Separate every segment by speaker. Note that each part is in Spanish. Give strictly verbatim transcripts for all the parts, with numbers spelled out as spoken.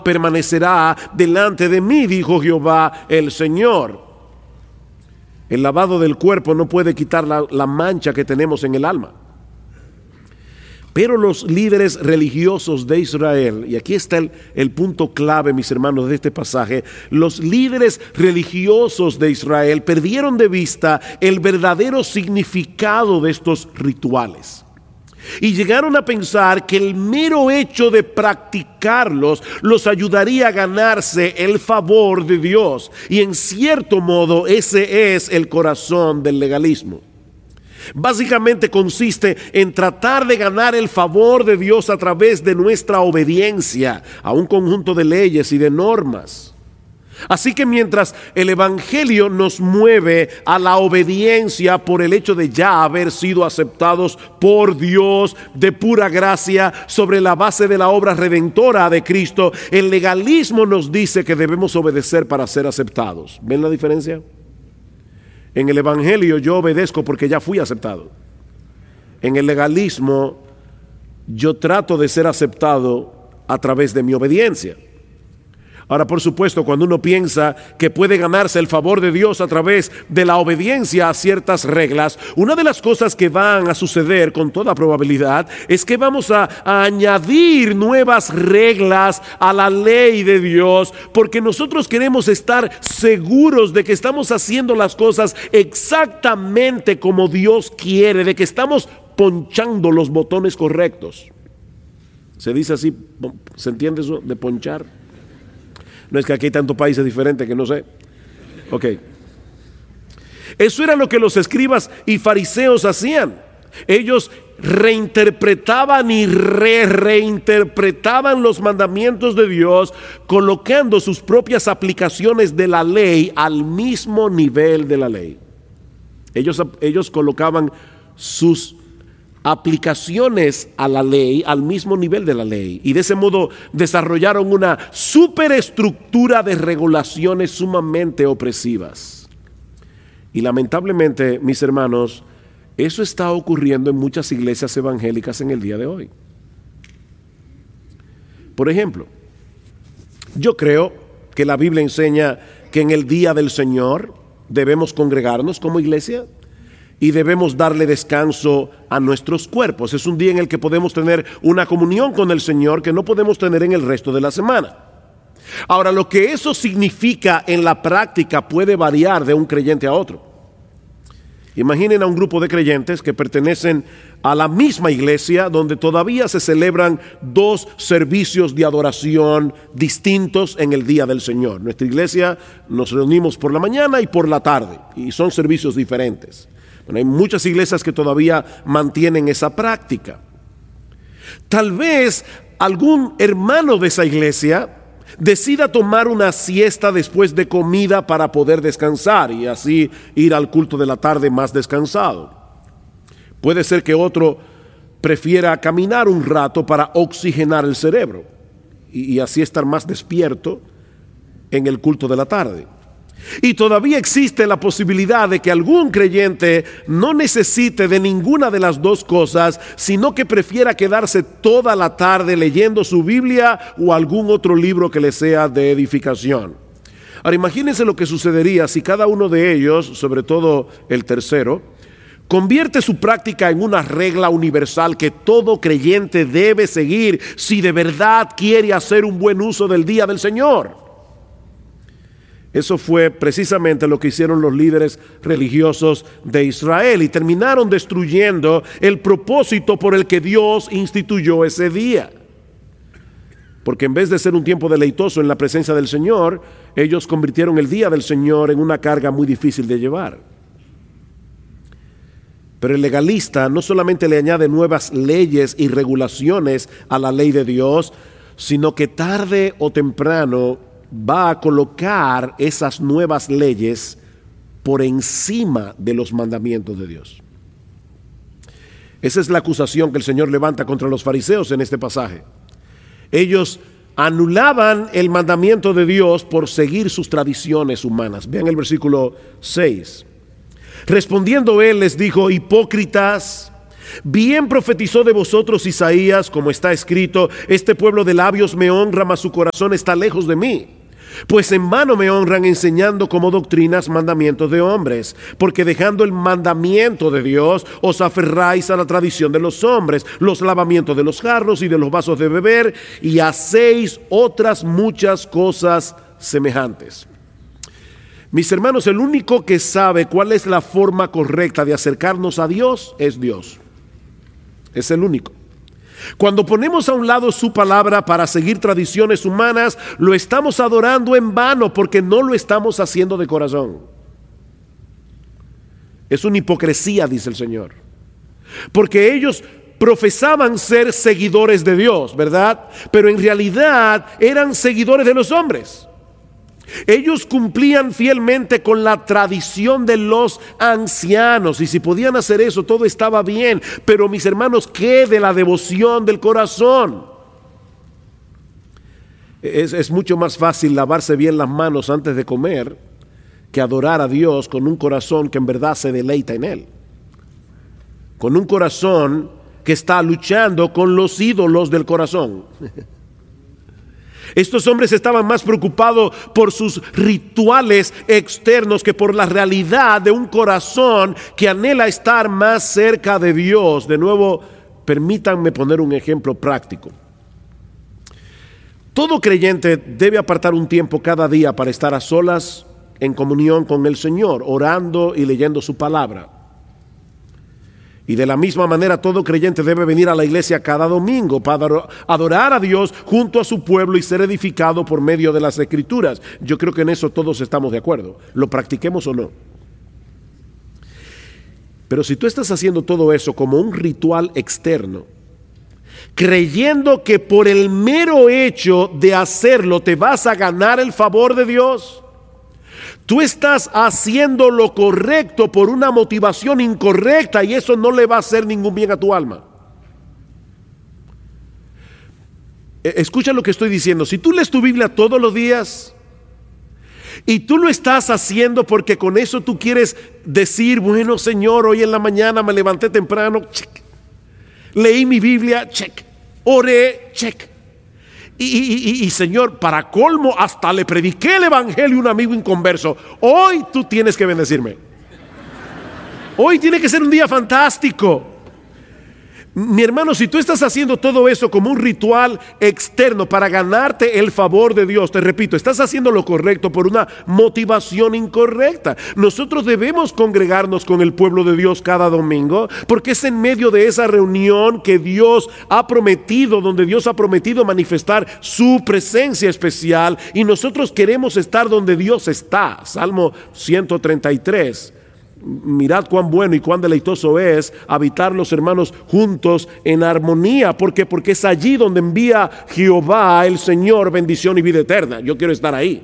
Speaker 1: permanecerá delante de mí, dijo Jehová el Señor. El lavado del cuerpo no puede quitar la, la mancha que tenemos en el alma. Pero los líderes religiosos de Israel, y aquí está el, el punto clave, mis hermanos, de este pasaje, los líderes religiosos de Israel perdieron de vista el verdadero significado de estos rituales. Y llegaron a pensar que el mero hecho de practicarlos los ayudaría a ganarse el favor de Dios. Y en cierto modo ese es el corazón del legalismo. Básicamente consiste en tratar de ganar el favor de Dios a través de nuestra obediencia a un conjunto de leyes y de normas. Así que mientras el Evangelio nos mueve a la obediencia por el hecho de ya haber sido aceptados por Dios de pura gracia sobre la base de la obra redentora de Cristo, el legalismo nos dice que debemos obedecer para ser aceptados. ¿Ven la diferencia? En el Evangelio yo obedezco porque ya fui aceptado. En el legalismo yo trato de ser aceptado a través de mi obediencia. Ahora, por supuesto, cuando uno piensa que puede ganarse el favor de Dios a través de la obediencia a ciertas reglas, una de las cosas que van a suceder con toda probabilidad es que vamos a, a añadir nuevas reglas a la ley de Dios, porque nosotros queremos estar seguros de que estamos haciendo las cosas exactamente como Dios quiere, de que estamos ponchando los botones correctos. ¿Se dice así? ¿Se entiende eso de ponchar? No es que aquí hay tantos países diferentes que no sé. Ok. Eso era lo que los escribas y fariseos hacían. Ellos reinterpretaban y re reinterpretaban los mandamientos de Dios, colocando sus propias aplicaciones de la ley al mismo nivel de la ley. Ellos, ellos colocaban sus aplicaciones a la ley al mismo nivel de la ley, y de ese modo desarrollaron una superestructura de regulaciones sumamente opresivas. Y lamentablemente, mis hermanos, eso está ocurriendo en muchas iglesias evangélicas en el día de hoy. Por ejemplo, yo creo que la Biblia enseña que en el día del Señor debemos congregarnos como iglesia y debemos darle descanso a nuestros cuerpos. Es un día en el que podemos tener una comunión con el Señor que no podemos tener en el resto de la semana. Ahora, lo que eso significa en la práctica puede variar de un creyente a otro. Imaginen a un grupo de creyentes que pertenecen a la misma iglesia donde todavía se celebran dos servicios de adoración distintos en el día del Señor. Nuestra iglesia nos reunimos por la mañana y por la tarde, y son servicios diferentes. Bueno, hay muchas iglesias que todavía mantienen esa práctica. Tal vez algún hermano de esa iglesia decida tomar una siesta después de comida para poder descansar y así ir al culto de la tarde más descansado. Puede ser que otro prefiera caminar un rato para oxigenar el cerebro y, y así estar más despierto en el culto de la tarde. Y todavía existe la posibilidad de que algún creyente no necesite de ninguna de las dos cosas, sino que prefiera quedarse toda la tarde leyendo su Biblia o algún otro libro que le sea de edificación. Ahora imagínense lo que sucedería si cada uno de ellos, sobre todo el tercero, convierte su práctica en una regla universal que todo creyente debe seguir si de verdad quiere hacer un buen uso del día del Señor. Eso fue precisamente lo que hicieron los líderes religiosos de Israel y terminaron destruyendo el propósito por el que Dios instituyó ese día. Porque en vez de ser un tiempo deleitoso en la presencia del Señor, ellos convirtieron el día del Señor en una carga muy difícil de llevar. Pero el legalista no solamente le añade nuevas leyes y regulaciones a la ley de Dios, sino que tarde o temprano va a colocar esas nuevas leyes por encima de los mandamientos de Dios. Esa es la acusación que el Señor levanta contra los fariseos en este pasaje. Ellos anulaban el mandamiento de Dios por seguir sus tradiciones humanas. Vean el versículo seis. Respondiendo él les dijo: hipócritas, Bien profetizó de vosotros Isaías, como está escrito: este pueblo de labios me honra, mas su corazón está lejos de mí. Pues en vano me honran enseñando como doctrinas mandamientos de hombres, porque dejando el mandamiento de Dios os aferráis a la tradición de los hombres, los lavamientos de los jarros y de los vasos de beber, y hacéis otras muchas cosas semejantes. Mis hermanos, el único que sabe cuál es la forma correcta de acercarnos a Dios es Dios. Es el único. Cuando ponemos a un lado su palabra para seguir tradiciones humanas, lo estamos adorando en vano, porque no lo estamos haciendo de corazón. Es una hipocresía, dice el Señor, porque ellos profesaban ser seguidores de Dios, ¿verdad? Pero en realidad eran seguidores de los hombres. Ellos cumplían fielmente con la tradición de los ancianos, y si podían hacer eso, todo estaba bien. Pero mis hermanos, ¿qué de la devoción del corazón? Es, es mucho más fácil lavarse bien las manos antes de comer que adorar a Dios con un corazón que en verdad se deleita en Él, con un corazón que está luchando con los ídolos del corazón. Estos hombres estaban más preocupados por sus rituales externos que por la realidad de un corazón que anhela estar más cerca de Dios. De nuevo, permítanme poner un ejemplo práctico. Todo creyente debe apartar un tiempo cada día para estar a solas en comunión con el Señor, orando y leyendo su palabra. Y de la misma manera, todo creyente debe venir a la iglesia cada domingo para adorar a Dios junto a su pueblo y ser edificado por medio de las Escrituras. Yo creo que en eso todos estamos de acuerdo, lo practiquemos o no. Pero si tú estás haciendo todo eso como un ritual externo, creyendo que por el mero hecho de hacerlo te vas a ganar el favor de Dios, tú estás haciendo lo correcto por una motivación incorrecta, y eso no le va a hacer ningún bien a tu alma. Escucha lo que estoy diciendo. Si tú lees tu Biblia todos los días y tú lo estás haciendo porque con eso tú quieres decir: bueno, Señor, hoy en la mañana me levanté temprano, check. Leí mi Biblia, check. Oré, check. Y, y, y, y Señor, para colmo, hasta le prediqué el evangelio a un amigo inconverso. Hoy tú tienes que bendecirme. Hoy tiene que ser un día fantástico. Mi hermano, si tú estás haciendo todo eso como un ritual externo para ganarte el favor de Dios, te repito, estás haciendo lo correcto por una motivación incorrecta. Nosotros debemos congregarnos con el pueblo de Dios cada domingo, porque es en medio de esa reunión que Dios ha prometido, donde Dios ha prometido manifestar su presencia especial, y nosotros queremos estar donde Dios está. Salmo ciento treinta y tres. Mirad cuán bueno y cuán deleitoso es habitar los hermanos juntos en armonía. ¿Por qué? Porque es allí donde envía Jehová el Señor bendición y vida eterna. Yo quiero estar ahí.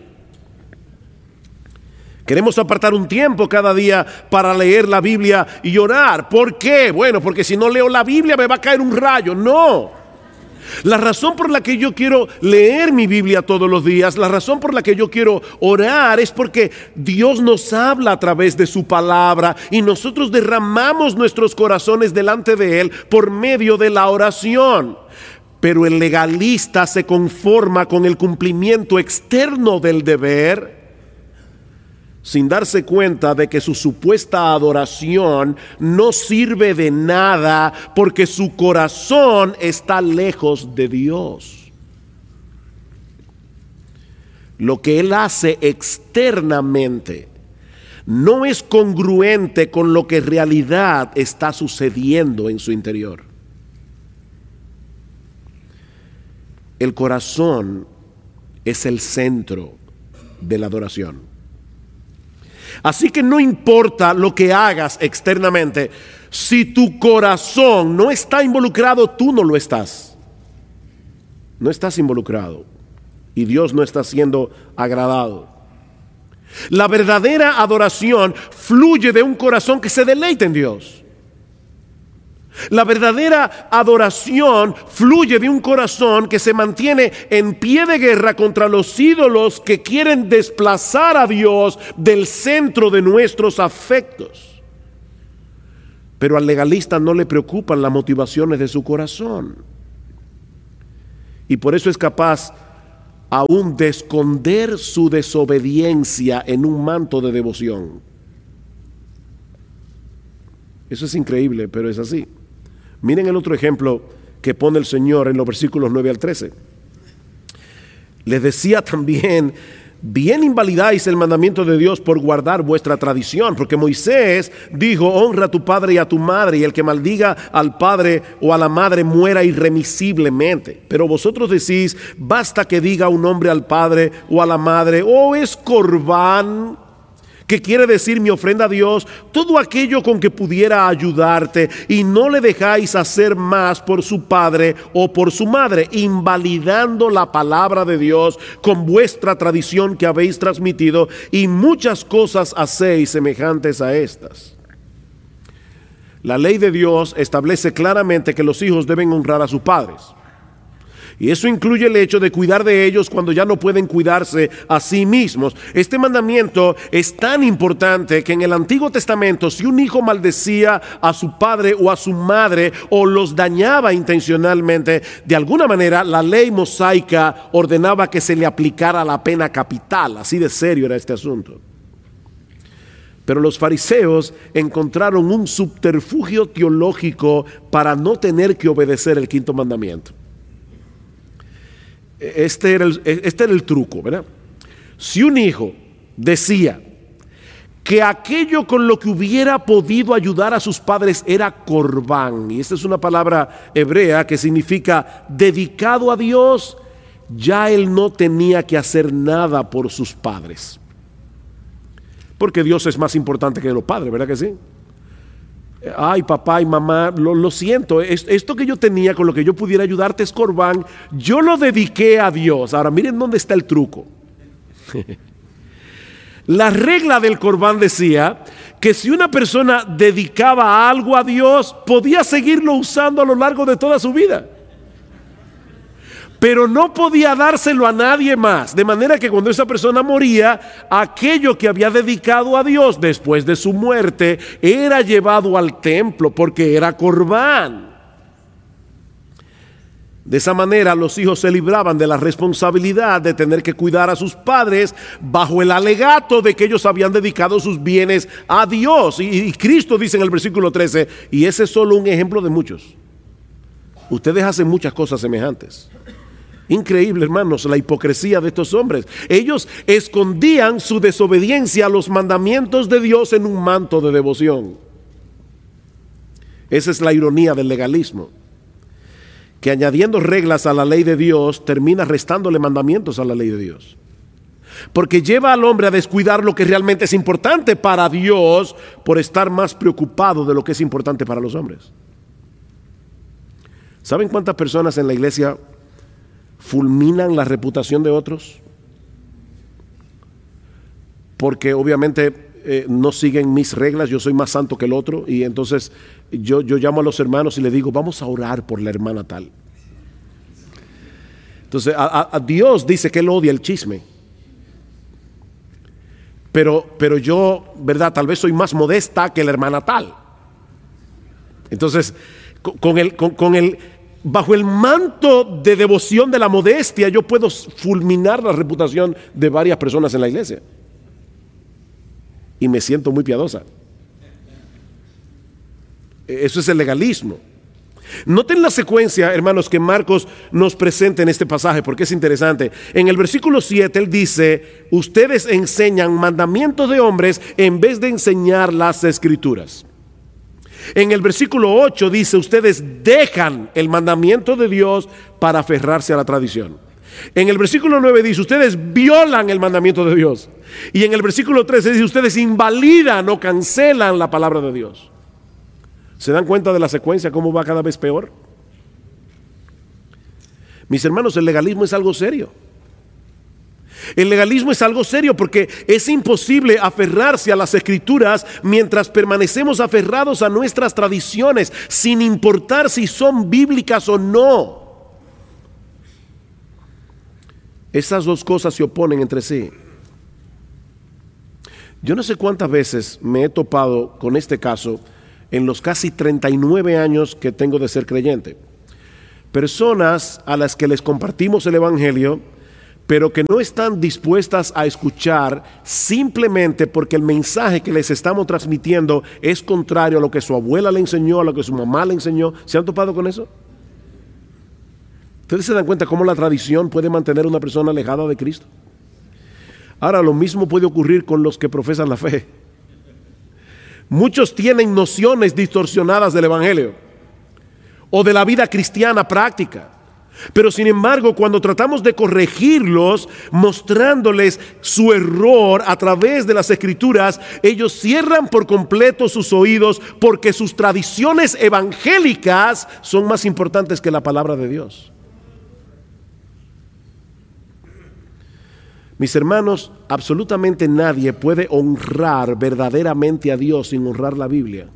Speaker 1: Queremos apartar un tiempo cada día para leer la Biblia y orar. ¿Por qué? Bueno, porque si no leo la Biblia me va a caer un rayo. No. La razón por la que yo quiero leer mi Biblia todos los días, la razón por la que yo quiero orar, es porque Dios nos habla a través de su palabra y nosotros derramamos nuestros corazones delante de Él por medio de la oración. Pero el legalista se conforma con el cumplimiento externo del deber, sin darse cuenta de que su supuesta adoración no sirve de nada, porque su corazón está lejos de Dios. Lo que él hace externamente no es congruente con lo que en realidad está sucediendo en su interior. El corazón es el centro de la adoración. Así que no importa lo que hagas externamente, si tu corazón no está involucrado, tú no lo estás. No estás involucrado y Dios no está siendo agradado. La verdadera adoración fluye de un corazón que se deleita en Dios. La verdadera adoración fluye de un corazón que se mantiene en pie de guerra contra los ídolos que quieren desplazar a Dios del centro de nuestros afectos. Pero al legalista no le preocupan las motivaciones de su corazón. Y por eso es capaz aún de esconder su desobediencia en un manto de devoción. Eso es increíble, pero es así. Miren el otro ejemplo que pone el Señor en los versículos nueve al trece. Les decía también: bien invalidáis el mandamiento de Dios por guardar vuestra tradición, porque Moisés dijo: honra a tu padre y a tu madre, y el que maldiga al padre o a la madre muera irremisiblemente. Pero vosotros decís: basta que diga un hombre al padre o a la madre: oh, es corbán, que quiere decir mi ofrenda a Dios, todo aquello con que pudiera ayudarte, y no le dejáis hacer más por su padre o por su madre, invalidando la palabra de Dios con vuestra tradición que habéis transmitido, y muchas cosas hacéis semejantes a estas. La ley de Dios establece claramente que los hijos deben honrar a sus padres. Y eso incluye el hecho de cuidar de ellos cuando ya no pueden cuidarse a sí mismos. Este mandamiento es tan importante que en el Antiguo Testamento, si un hijo maldecía a su padre o a su madre o los dañaba intencionalmente, de alguna manera la ley mosaica ordenaba que se le aplicara la pena capital. Así de serio era este asunto. Pero los fariseos encontraron un subterfugio teológico para no tener que obedecer el quinto mandamiento. Este era, el, este era el truco, ¿verdad? Si un hijo decía que aquello con lo que hubiera podido ayudar a sus padres era corbán, y esta es una palabra hebrea que significa dedicado a Dios, ya él no tenía que hacer nada por sus padres, porque Dios es más importante que los padres, ¿verdad que sí? Ay, papá y mamá, lo, lo siento, esto que yo tenía con lo que yo pudiera ayudarte es corbán, yo lo dediqué a Dios. Ahora miren dónde está el truco. La regla del corbán decía que si una persona dedicaba algo a Dios, podía seguirlo usando a lo largo de toda su vida, pero no podía dárselo a nadie más. De manera que cuando esa persona moría, aquello que había dedicado a Dios después de su muerte era llevado al templo porque era corbán. De esa manera los hijos se libraban de la responsabilidad de tener que cuidar a sus padres bajo el alegato de que ellos habían dedicado sus bienes a Dios. Y, y Cristo dice en el versículo trece, y ese es solo un ejemplo de muchos. Ustedes hacen muchas cosas semejantes. Increíble, hermanos, la hipocresía de estos hombres. Ellos escondían su desobediencia a los mandamientos de Dios en un manto de devoción. Esa es la ironía del legalismo, que añadiendo reglas a la ley de Dios termina restándole mandamientos a la ley de Dios, porque lleva al hombre a descuidar lo que realmente es importante para Dios por estar más preocupado de lo que es importante para los hombres. ¿Saben cuántas personas en la iglesia fulminan la reputación de otros? Porque obviamente eh, no siguen mis reglas, yo soy más santo que el otro, y entonces yo, yo llamo a los hermanos y les digo: vamos a orar por la hermana tal. Entonces a, a, a Dios dice que él odia el chisme, pero, pero yo, verdad, tal vez soy más modesta que la hermana tal. Entonces con, con el, con, con el bajo el manto de devoción de la modestia, yo puedo fulminar la reputación de varias personas en la iglesia. Y me siento muy piadosa. Eso es el legalismo. Noten la secuencia, hermanos, que Marcos nos presenta en este pasaje, porque es interesante. En el versículo siete él dice: ustedes enseñan mandamientos de hombres en vez de enseñar las escrituras. En el versículo ocho dice: ustedes dejan el mandamiento de Dios para aferrarse a la tradición. En el versículo nueve dice: ustedes violan el mandamiento de Dios. Y en el versículo trece dice: ustedes invalidan o cancelan la palabra de Dios. ¿Se dan cuenta de la secuencia, cómo va cada vez peor? Mis hermanos, el legalismo es algo serio. El legalismo es algo serio porque es imposible aferrarse a las escrituras mientras permanecemos aferrados a nuestras tradiciones, sin importar si son bíblicas o no. Esas dos cosas se oponen entre sí. Yo no sé cuántas veces me he topado con este caso en los casi treinta y nueve años que tengo de ser creyente. Personas a las que les compartimos el Evangelio, pero que no están dispuestas a escuchar simplemente porque el mensaje que les estamos transmitiendo es contrario a lo que su abuela le enseñó, a lo que su mamá le enseñó. ¿Se han topado con eso? ¿Ustedes se dan cuenta cómo la tradición puede mantener a una persona alejada de Cristo? Ahora, lo mismo puede ocurrir con los que profesan la fe. Muchos tienen nociones distorsionadas del Evangelio o de la vida cristiana práctica. Pero sin embargo, cuando tratamos de corregirlos, mostrándoles su error a través de las Escrituras, ellos cierran por completo sus oídos porque sus tradiciones evangélicas son más importantes que la palabra de Dios. Mis hermanos, absolutamente nadie puede honrar verdaderamente a Dios sin honrar la Biblia.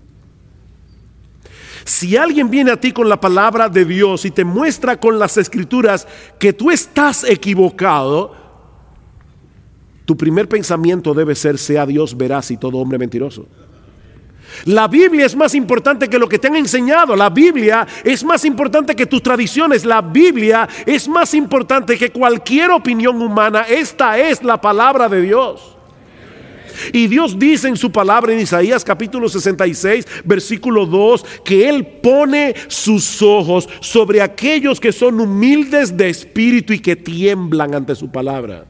Speaker 1: Si alguien viene a ti con la palabra de Dios y te muestra con las Escrituras que tú estás equivocado, tu primer pensamiento debe ser: sea Dios veraz y todo hombre mentiroso. La Biblia es más importante que lo que te han enseñado. La Biblia es más importante que tus tradiciones. La Biblia es más importante que cualquier opinión humana. Esta es la palabra de Dios. Y Dios dice en su palabra en Isaías capítulo sesenta y seis versículo dos que Él pone sus ojos sobre aquellos que son humildes de espíritu y que tiemblan ante su palabra.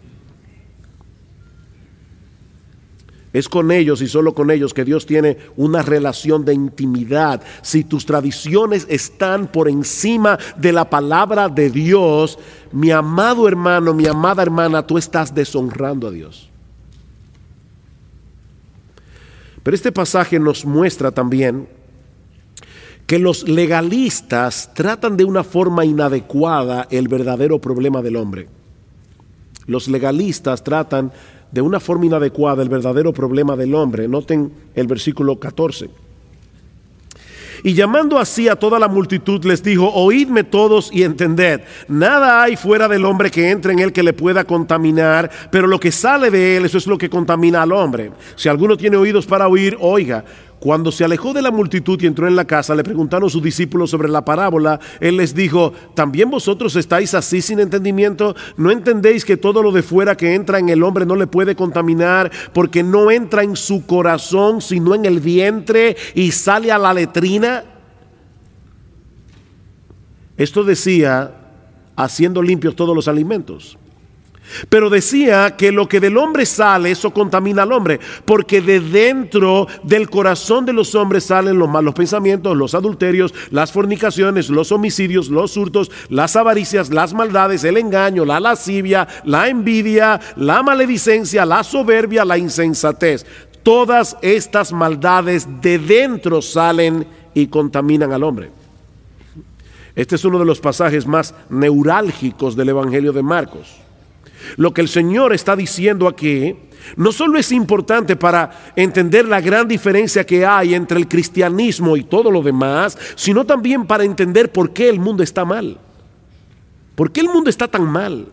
Speaker 1: Es con ellos y solo con ellos que Dios tiene una relación de intimidad. Si tus tradiciones están por encima de la palabra de Dios, mi amado hermano, mi amada hermana, tú estás deshonrando a Dios. Pero este pasaje nos muestra también que los legalistas tratan de una forma inadecuada el verdadero problema del hombre. Los legalistas tratan de una forma inadecuada el verdadero problema del hombre. Noten el versículo catorce. Y llamando así a toda la multitud les dijo: oídme todos y entended, nada hay fuera del hombre que entre en él que le pueda contaminar, pero lo que sale de él, eso es lo que contamina al hombre. Si alguno tiene oídos para oír, oiga. Cuando se alejó de la multitud y entró en la casa, le preguntaron sus discípulos sobre la parábola. Él les dijo: ¿también vosotros estáis así sin entendimiento? ¿No entendéis que todo lo de fuera que entra en el hombre no le puede contaminar, porque no entra en su corazón, sino en el vientre y sale a la letrina? Esto decía haciendo limpios todos los alimentos. Pero decía que lo que del hombre sale, eso contamina al hombre, porque de dentro del corazón de los hombres salen los malos pensamientos, los adulterios, las fornicaciones, los homicidios, los hurtos, las avaricias, las maldades, el engaño, la lascivia, la envidia, la maledicencia, la soberbia, la insensatez. Todas estas maldades de dentro salen y contaminan al hombre. Este es uno de los pasajes más neurálgicos del Evangelio de Marcos. Lo que el Señor está diciendo aquí no solo es importante para entender la gran diferencia que hay entre el cristianismo y todo lo demás, sino también para entender por qué el mundo está mal. ¿Por qué el mundo está tan mal?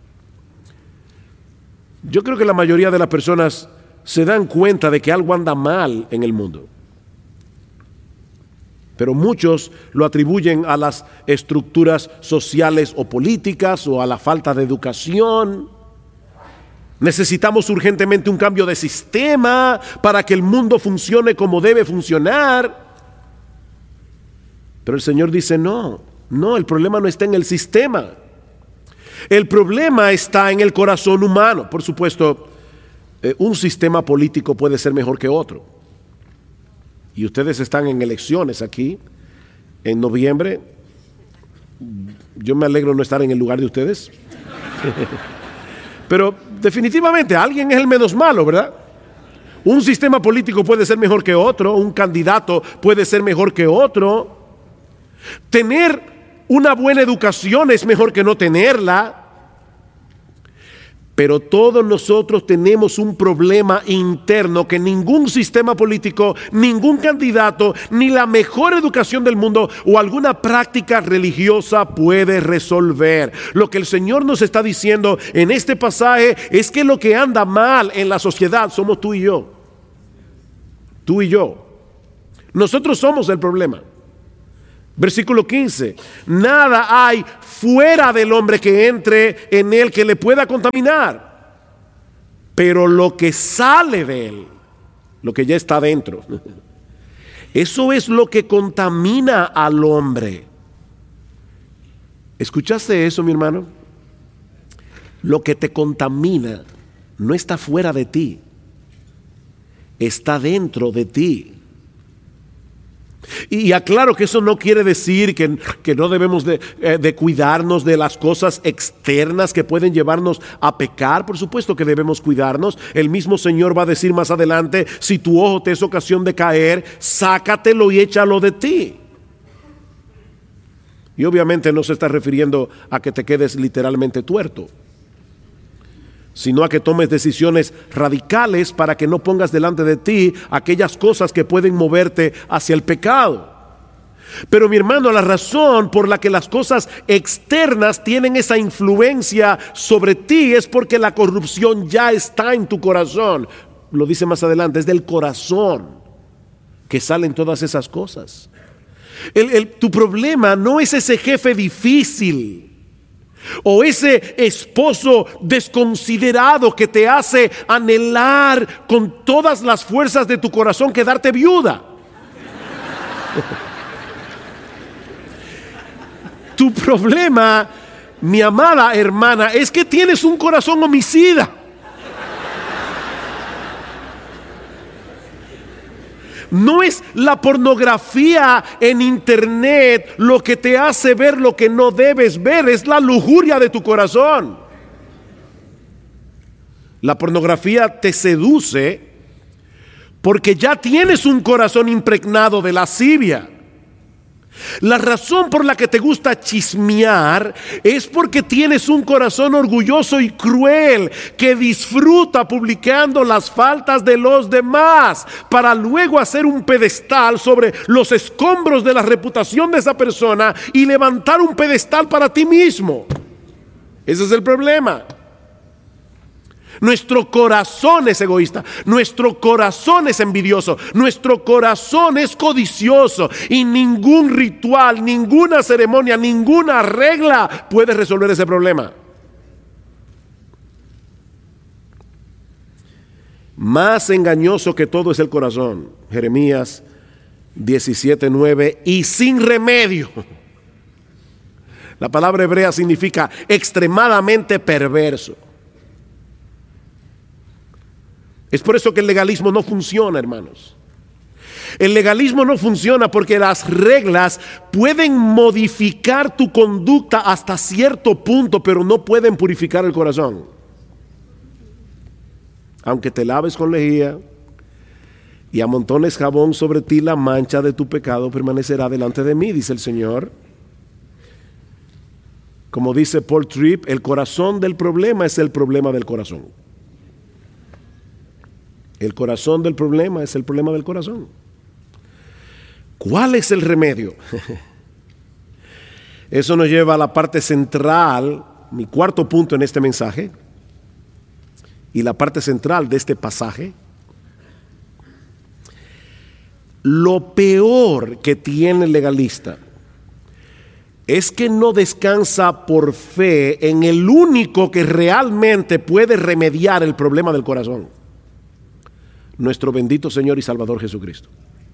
Speaker 1: Yo creo que la mayoría de las personas se dan cuenta de que algo anda mal en el mundo. Pero muchos lo atribuyen a las estructuras sociales o políticas o a la falta de educación. Necesitamos urgentemente un cambio de sistema para que el mundo funcione como debe funcionar. Pero el Señor dice: no, no, el problema no está en el sistema. El problema está en el corazón humano. Por supuesto, eh, un sistema político puede ser mejor que otro. Y ustedes están en elecciones aquí en noviembre. Yo me alegro no estar en el lugar de ustedes. Pero definitivamente alguien es el menos malo, ¿verdad? Un sistema político puede ser mejor que otro, un candidato puede ser mejor que otro. Tener una buena educación es mejor que no tenerla. Pero todos nosotros tenemos un problema interno que ningún sistema político, ningún candidato, ni la mejor educación del mundo o alguna práctica religiosa puede resolver. Lo que el Señor nos está diciendo en este pasaje es que lo que anda mal en la sociedad somos tú y yo. Tú y yo. Nosotros somos el problema. Versículo quince. Nada hay fuera del hombre que entre en él que le pueda contaminar, pero lo que sale de él, lo que ya está dentro, eso es lo que contamina al hombre. ¿Escuchaste eso, mi hermano? Lo que te contamina no está fuera de ti, está dentro de ti. Y aclaro que eso no quiere decir que, que no debemos de, eh, de cuidarnos de las cosas externas que pueden llevarnos a pecar. Por supuesto que debemos cuidarnos. El mismo Señor va a decir más adelante: si tu ojo te es ocasión de caer, sácatelo y échalo de ti. Y obviamente no se está refiriendo a que te quedes literalmente tuerto, sino a que tomes decisiones radicales para que no pongas delante de ti aquellas cosas que pueden moverte hacia el pecado. Pero mi hermano, la razón por la que las cosas externas tienen esa influencia sobre ti es porque la corrupción ya está en tu corazón. Lo dice más adelante, es del corazón que salen todas esas cosas. El, el, tu problema no es ese jefe difícil o ese esposo desconsiderado que te hace anhelar con todas las fuerzas de tu corazón quedarte viuda. Tu problema, mi amada hermana, es que tienes un corazón homicida. No es la pornografía en internet lo que te hace ver lo que no debes ver, es la lujuria de tu corazón. La pornografía te seduce porque ya tienes un corazón impregnado de lascivia. La razón por la que te gusta chismear es porque tienes un corazón orgulloso y cruel que disfruta publicando las faltas de los demás para luego hacer un pedestal sobre los escombros de la reputación de esa persona y levantar un pedestal para ti mismo. Ese es el problema. Nuestro corazón es egoísta, nuestro corazón es envidioso, nuestro corazón es codicioso y ningún ritual, ninguna ceremonia, ninguna regla puede resolver ese problema. Más engañoso que todo es el corazón. Jeremías diecisiete nueve, y sin remedio. La palabra hebrea significa extremadamente perverso. Es por eso que el legalismo no funciona, hermanos. El legalismo no funciona porque las reglas pueden modificar tu conducta hasta cierto punto, pero no pueden purificar el corazón. Aunque te laves con lejía y amontones jabón sobre ti, la mancha de tu pecado permanecerá delante de mí, dice el Señor. Como dice Paul Tripp, el corazón del problema es el problema del corazón. El corazón del problema es el problema del corazón. ¿Cuál es el remedio? Eso nos lleva a la parte central, mi cuarto punto en este mensaje, y la parte central de este pasaje. Lo peor que tiene el legalista es que no descansa por fe en el único que realmente puede remediar el problema del corazón: nuestro bendito Señor y Salvador Jesucristo.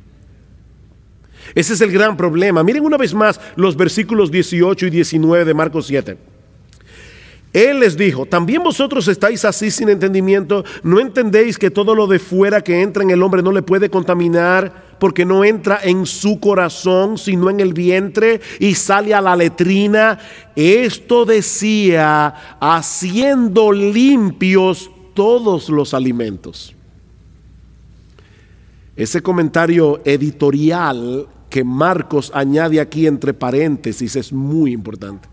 Speaker 1: Ese es el gran problema. Miren una vez más los versículos dieciocho y diecinueve de Marcos siete. Él les dijo: ¿también vosotros estáis así sin entendimiento? ¿No entendéis que todo lo de fuera que entra en el hombre no le puede contaminar, porque no entra en su corazón, sino en el vientre y sale a la letrina? Esto decía haciendo limpios todos los alimentos. Ese comentario editorial que Marcos añade aquí entre paréntesis es muy importante.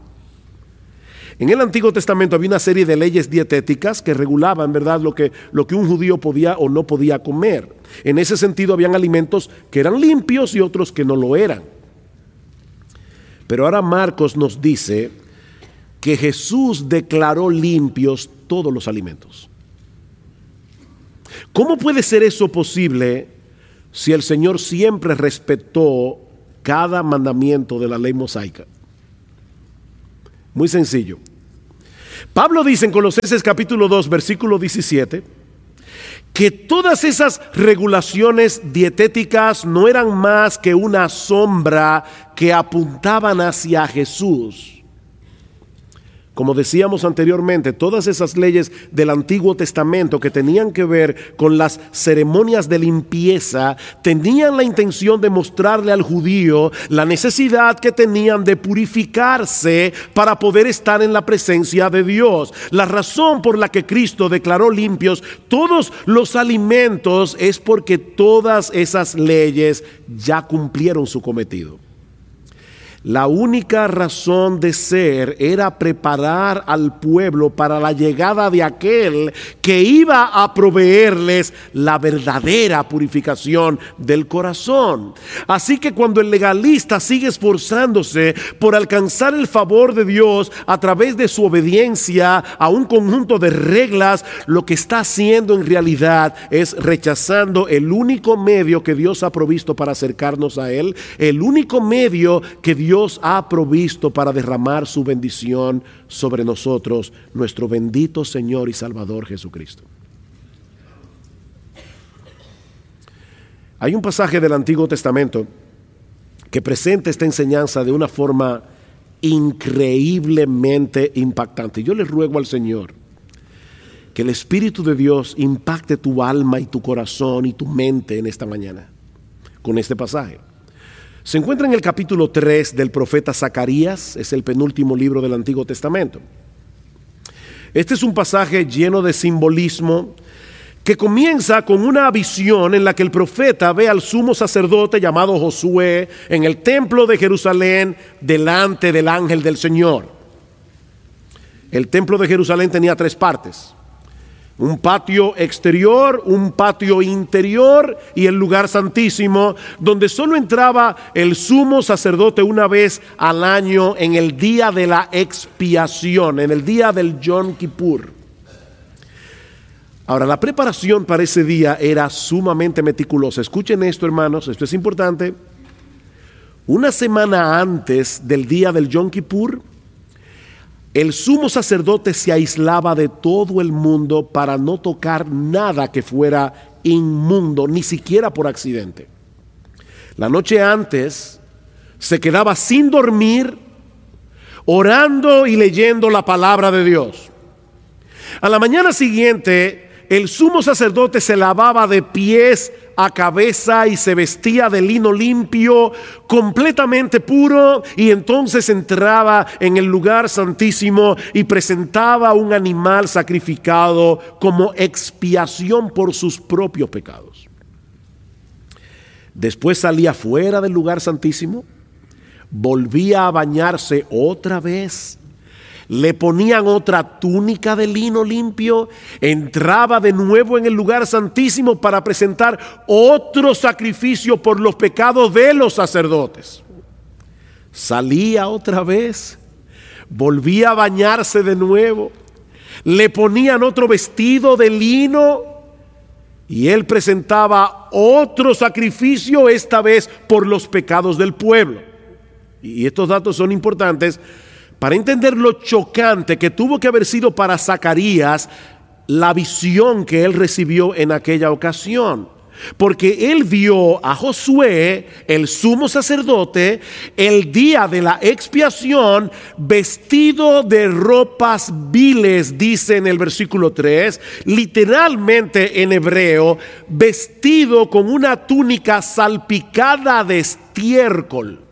Speaker 1: En el Antiguo Testamento había una serie de leyes dietéticas que regulaban, ¿verdad?, lo que, lo que un judío podía o no podía comer. En ese sentido, habían alimentos que eran limpios y otros que no lo eran. Pero ahora Marcos nos dice que Jesús declaró limpios todos los alimentos. ¿Cómo puede ser eso posible si el Señor siempre respetó cada mandamiento de la ley mosaica? Muy sencillo. Pablo dice en Colosenses capítulo dos, versículo diecisiete, que todas esas regulaciones dietéticas no eran más que una sombra que apuntaban hacia Jesús. Como decíamos anteriormente, todas esas leyes del Antiguo Testamento que tenían que ver con las ceremonias de limpieza tenían la intención de mostrarle al judío la necesidad que tenían de purificarse para poder estar en la presencia de Dios. La razón por la que Cristo declaró limpios todos los alimentos es porque todas esas leyes ya cumplieron su cometido. La única razón de ser era preparar al pueblo para la llegada de aquel que iba a proveerles la verdadera purificación del corazón. Así que cuando el legalista sigue esforzándose por alcanzar el favor de Dios a través de su obediencia a un conjunto de reglas, lo que está haciendo en realidad es rechazando el único medio que Dios ha provisto para acercarnos a Él, el único medio que Dios Dios ha provisto para derramar su bendición sobre nosotros, nuestro bendito Señor y Salvador Jesucristo. Hay un pasaje del Antiguo Testamento que presenta esta enseñanza de una forma increíblemente impactante. Yo le ruego al Señor que el Espíritu de Dios impacte tu alma y tu corazón y tu mente en esta mañana con este pasaje. Se encuentra en el capítulo tres del profeta Zacarías, es el penúltimo libro del Antiguo Testamento. Este es un pasaje lleno de simbolismo que comienza con una visión en la que el profeta ve al sumo sacerdote llamado Josué en el templo de Jerusalén delante del ángel del Señor. El templo de Jerusalén tenía tres partes: un patio exterior, un patio interior y el lugar santísimo, donde solo entraba el sumo sacerdote una vez al año en el día de la expiación, en el día del Yom Kippur. Ahora, la preparación para ese día era sumamente meticulosa. Escuchen esto, hermanos, esto es importante. Una semana antes del día del Yom Kippur, el sumo sacerdote se aislaba de todo el mundo para no tocar nada que fuera inmundo, ni siquiera por accidente. La noche antes se quedaba sin dormir, orando y leyendo la palabra de Dios. A la mañana siguiente, el sumo sacerdote se lavaba de pies a cabeza y se vestía de lino limpio, completamente puro, y entonces entraba en el lugar santísimo y presentaba un animal sacrificado como expiación por sus propios pecados. Después salía fuera del lugar santísimo, volvía a bañarse otra vez, le ponían otra túnica de lino limpio, entraba de nuevo en el lugar santísimo para presentar otro sacrificio por los pecados de los sacerdotes. Salía otra vez, volvía a bañarse de nuevo, le ponían otro vestido de lino y él presentaba otro sacrificio, esta vez por los pecados del pueblo. Y estos datos son importantes para entender lo chocante que tuvo que haber sido para Zacarías la visión que él recibió en aquella ocasión. Porque él vio a Josué, el sumo sacerdote, el día de la expiación, vestido de ropas viles, dice en el versículo tres, literalmente en hebreo, vestido con una túnica salpicada de estiércol.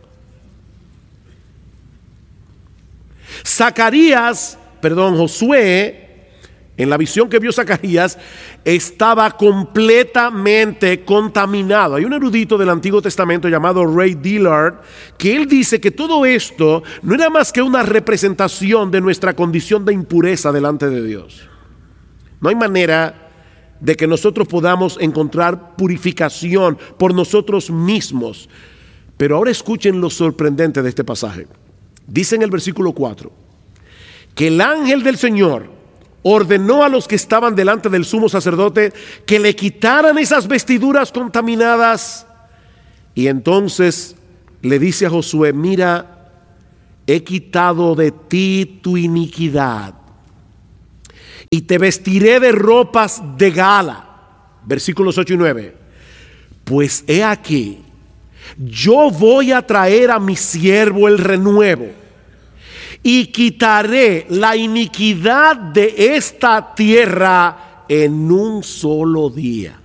Speaker 1: Zacarías, perdón, Josué, en la visión que vio Zacarías, estaba completamente contaminado. Hay un erudito del Antiguo Testamento llamado Ray Dillard que él dice que todo esto no era más que una representación de nuestra condición de impureza delante de Dios. No hay manera de que nosotros podamos encontrar purificación por nosotros mismos. Pero ahora escuchen lo sorprendente de este pasaje. Dice en el versículo cuatro que el ángel del Señor ordenó a los que estaban delante del sumo sacerdote que le quitaran esas vestiduras contaminadas. Y entonces le dice a Josué: mira, he quitado de ti tu iniquidad y te vestiré de ropas de gala. Versículos ocho y nueve. Pues he aquí, yo voy a traer a mi siervo el renuevo y quitaré la iniquidad de esta tierra en un solo día.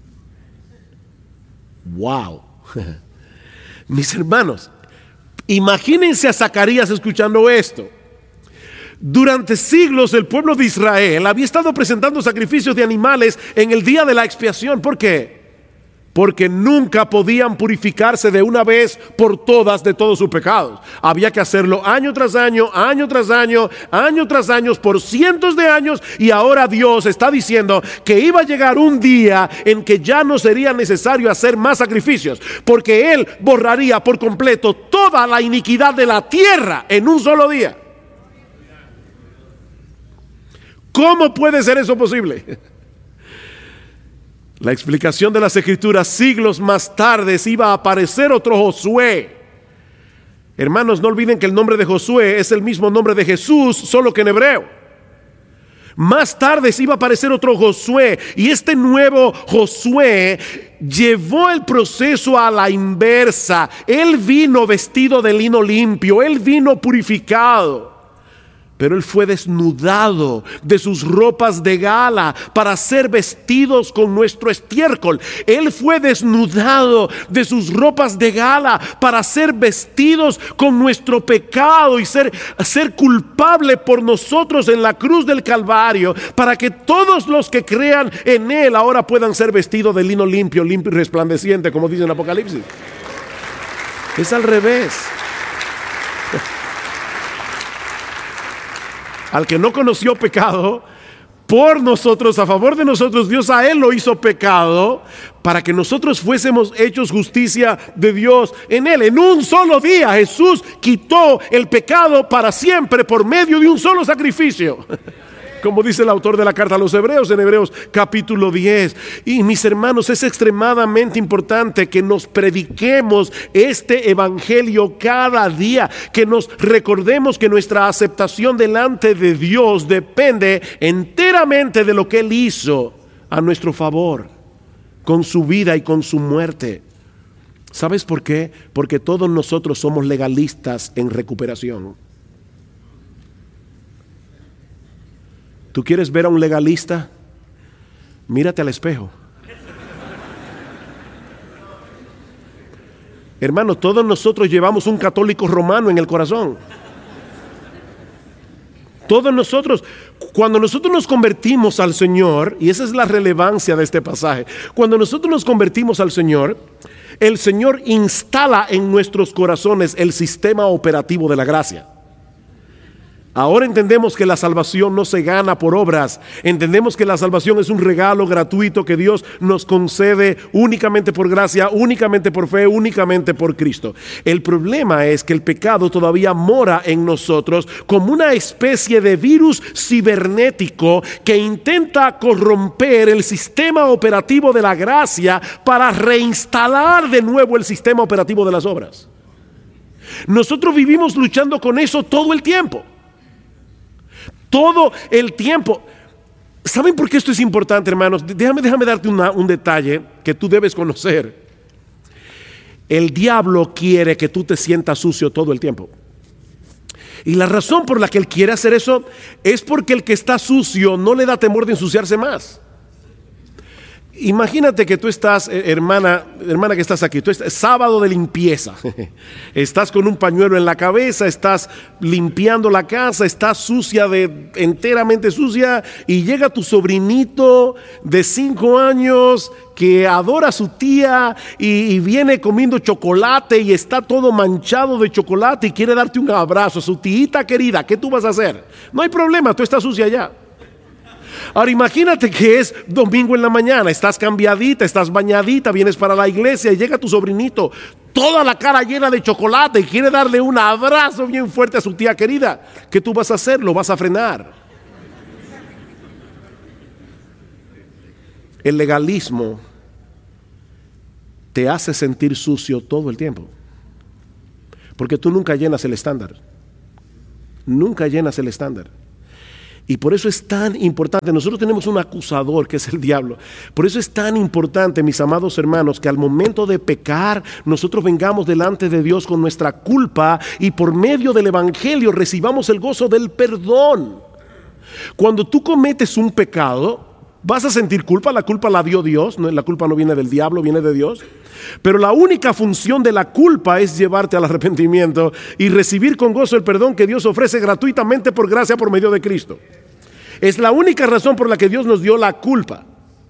Speaker 1: Wow. Mis hermanos, imagínense a Zacarías escuchando esto. Durante siglos el pueblo de Israel había estado presentando sacrificios de animales en el día de la expiación. ¿Por qué? Porque nunca podían purificarse de una vez por todas de todos sus pecados. Había que hacerlo año tras año, año tras año, año tras año, por cientos de años. Y ahora Dios está diciendo que iba a llegar un día en que ya no sería necesario hacer más sacrificios, porque Él borraría por completo toda la iniquidad de la tierra en un solo día. ¿Cómo puede ser eso posible? La explicación de las Escrituras: siglos más tarde iba a aparecer otro Josué. Hermanos, no olviden que el nombre de Josué es el mismo nombre de Jesús, solo que en hebreo. Más tarde iba a aparecer otro Josué, y este nuevo Josué llevó el proceso a la inversa. Él vino vestido de lino limpio, él vino purificado. Pero él fue desnudado de sus ropas de gala para ser vestidos con nuestro estiércol. Él fue desnudado de sus ropas de gala para ser vestidos con nuestro pecado y ser, ser culpable por nosotros en la cruz del Calvario, para que todos los que crean en él ahora puedan ser vestidos de lino limpio, limpio y resplandeciente, como dice en Apocalipsis. Es al revés. Al que no conoció pecado, por nosotros, a favor de nosotros, Dios a él lo hizo pecado, para que nosotros fuésemos hechos justicia de Dios en él. En un solo día Jesús quitó el pecado para siempre por medio de un solo sacrificio. Como dice el autor de la carta a los Hebreos en Hebreos capítulo diez. Y mis hermanos, es extremadamente importante que nos prediquemos este evangelio cada día, que nos recordemos que nuestra aceptación delante de Dios depende enteramente de lo que Él hizo a nuestro favor, con su vida y con su muerte. ¿Sabes por qué? Porque todos nosotros somos legalistas en recuperación. ¿Tú quieres ver a un legalista? Mírate al espejo. Hermano, todos nosotros llevamos un católico romano en el corazón. Todos nosotros, cuando nosotros nos convertimos al Señor, y esa es la relevancia de este pasaje, cuando nosotros nos convertimos al Señor, el Señor instala en nuestros corazones el sistema operativo de la gracia. Ahora entendemos que la salvación no se gana por obras. Entendemos que la salvación es un regalo gratuito que Dios nos concede únicamente por gracia, únicamente por fe, únicamente por Cristo. El problema es que el pecado todavía mora en nosotros como una especie de virus cibernético que intenta corromper el sistema operativo de la gracia para reinstalar de nuevo el sistema operativo de las obras. Nosotros vivimos luchando con eso todo el tiempo. Todo el tiempo. ¿Saben por qué esto es importante, hermanos? Déjame, déjame darte una, un detalle que tú debes conocer. El diablo quiere que tú te sientas sucio todo el tiempo. Y la razón por la que él quiere hacer eso es porque el que está sucio no le da temor de ensuciarse más. Imagínate que tú estás, hermana, hermana que estás aquí, tú estás, sábado de limpieza, estás con un pañuelo en la cabeza, estás limpiando la casa, estás sucia, de, enteramente sucia, y llega tu sobrinito de cinco años que adora a su tía y, y viene comiendo chocolate y está todo manchado de chocolate y quiere darte un abrazo, su tía querida. ¿Qué tú vas a hacer? No hay problema, tú estás sucia ya. Ahora imagínate que es domingo en la mañana, estás cambiadita, estás bañadita, vienes para la iglesia y llega tu sobrinito, toda la cara llena de chocolate, y quiere darle un abrazo bien fuerte a su tía querida. ¿Qué tú vas a hacer? Lo vas a frenar. El legalismo te hace sentir sucio todo el tiempo, porque tú nunca llenas el estándar. Nunca llenas el estándar. Y por eso es tan importante, nosotros tenemos un acusador que es el diablo. Por eso es tan importante, mis amados hermanos, que al momento de pecar, nosotros vengamos delante de Dios con nuestra culpa y por medio del evangelio recibamos el gozo del perdón. Cuando tú cometes un pecado, vas a sentir culpa, la culpa la dio Dios, la culpa no viene del diablo, viene de Dios. Pero la única función de la culpa es llevarte al arrepentimiento y recibir con gozo el perdón que Dios ofrece gratuitamente por gracia por medio de Cristo. Es la única razón por la que Dios nos dio la culpa.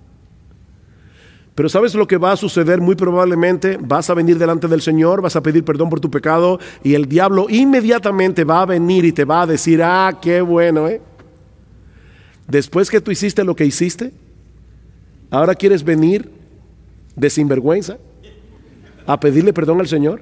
Speaker 1: Pero ¿sabes lo que va a suceder? Muy probablemente vas a venir delante del Señor, vas a pedir perdón por tu pecado y el diablo inmediatamente va a venir y te va a decir: ah, qué bueno, ¿eh? Después que tú hiciste lo que hiciste, ¿ahora quieres venir de sinvergüenza a pedirle perdón al Señor?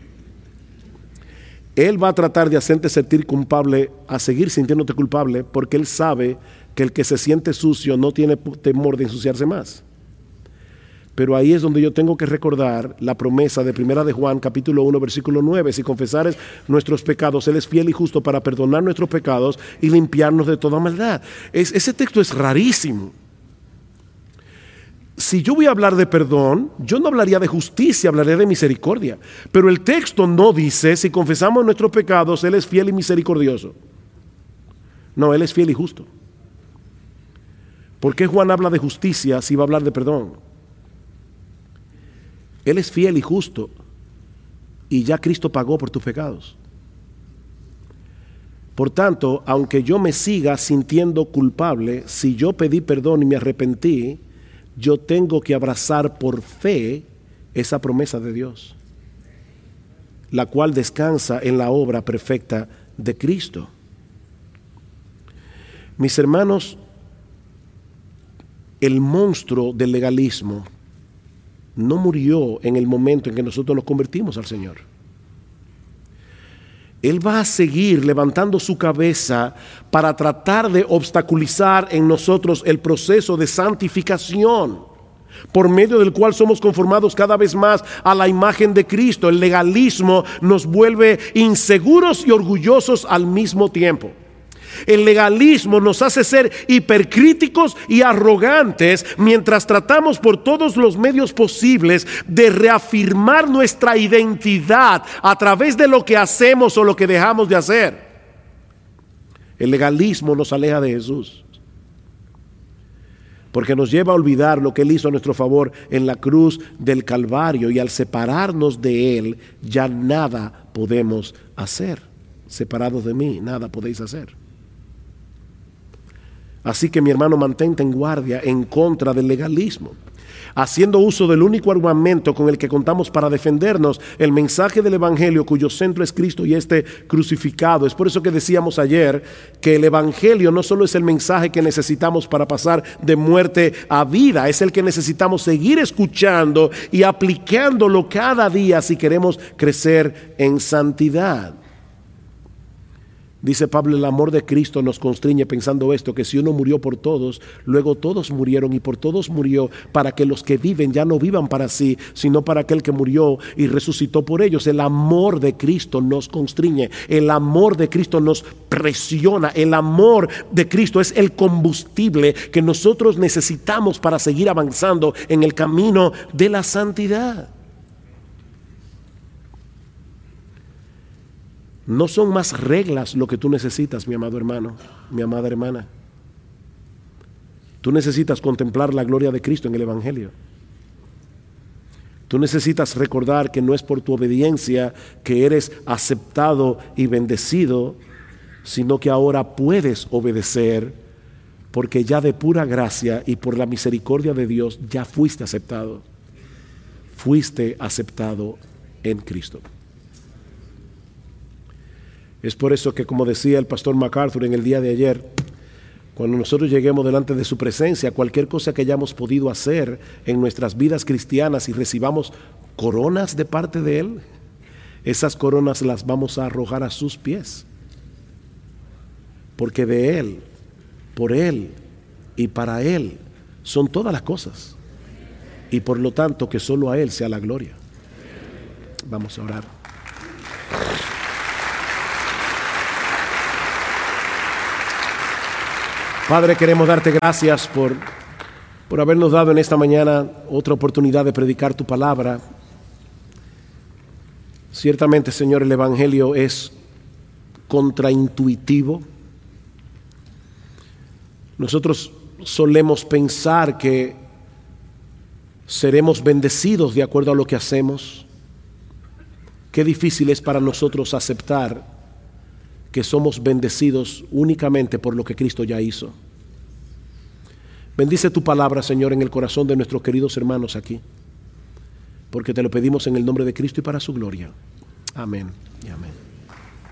Speaker 1: Él va a tratar de hacerte sentir culpable, a seguir sintiéndote culpable, porque Él sabe que el que se siente sucio no tiene temor de ensuciarse más. Pero ahí es donde yo tengo que recordar la promesa de Primera de Juan, capítulo uno, versículo nueve. Si confesares nuestros pecados, Él es fiel y justo para perdonar nuestros pecados y limpiarnos de toda maldad. Es, ese texto es rarísimo. Si yo voy a hablar de perdón, yo no hablaría de justicia, hablaré de misericordia. Pero el texto no dice: si confesamos nuestros pecados, Él es fiel y misericordioso. No, Él es fiel y justo. ¿Por qué Juan habla de justicia si va a hablar de perdón? Él es fiel y justo y ya Cristo pagó por tus pecados. Por tanto, aunque yo me siga sintiendo culpable, si yo pedí perdón y me arrepentí, yo tengo que abrazar por fe esa promesa de Dios, la cual descansa en la obra perfecta de Cristo. Mis hermanos, el monstruo del legalismo no murió en el momento en que nosotros nos convertimos al Señor. Él va a seguir levantando su cabeza para tratar de obstaculizar en nosotros el proceso de santificación, por medio del cual somos conformados cada vez más a la imagen de Cristo. El legalismo nos vuelve inseguros y orgullosos al mismo tiempo. El legalismo nos hace ser hipercríticos y arrogantes mientras tratamos por todos los medios posibles de reafirmar nuestra identidad a través de lo que hacemos o lo que dejamos de hacer. El legalismo nos aleja de Jesús, porque nos lleva a olvidar lo que Él hizo a nuestro favor en la cruz del Calvario, y al separarnos de Él ya nada podemos hacer. Separados de mí, nada podéis hacer. Así que, mi hermano, mantente en guardia en contra del legalismo, haciendo uso del único armamento con el que contamos para defendernos, el mensaje del evangelio, cuyo centro es Cristo y este crucificado. Es por eso que decíamos ayer que el evangelio no solo es el mensaje que necesitamos para pasar de muerte a vida, es el que necesitamos seguir escuchando y aplicándolo cada día si queremos crecer en santidad. Dice Pablo: el amor de Cristo nos constriñe, pensando esto, que si uno murió por todos, luego todos murieron, y por todos murió, para que los que viven ya no vivan para sí, sino para aquel que murió y resucitó por ellos. El amor de Cristo nos constriñe, el amor de Cristo nos presiona, el amor de Cristo es el combustible que nosotros necesitamos para seguir avanzando en el camino de la santidad. No son más reglas lo que tú necesitas, mi amado hermano, mi amada hermana. Tú necesitas contemplar la gloria de Cristo en el evangelio. Tú necesitas recordar que no es por tu obediencia que eres aceptado y bendecido, sino que ahora puedes obedecer, porque ya de pura gracia y por la misericordia de Dios ya fuiste aceptado. Fuiste aceptado en Cristo. Es por eso que, como decía el pastor MacArthur en el día de ayer, cuando nosotros lleguemos delante de su presencia, cualquier cosa que hayamos podido hacer en nuestras vidas cristianas y recibamos coronas de parte de Él, esas coronas las vamos a arrojar a sus pies, porque de Él, por Él y para Él son todas las cosas. Y por lo tanto, que solo a Él sea la gloria. Vamos a orar. Padre, queremos darte gracias por, por habernos dado en esta mañana otra oportunidad de predicar tu palabra. Ciertamente, Señor, el Evangelio es contraintuitivo. Nosotros solemos pensar que seremos bendecidos de acuerdo a lo que hacemos. Qué difícil es para nosotros aceptar que somos bendecidos únicamente por lo que Cristo ya hizo. Bendice tu palabra, Señor, en el corazón de nuestros queridos hermanos aquí, porque te lo pedimos en el nombre de Cristo y para su gloria. Amén y amén.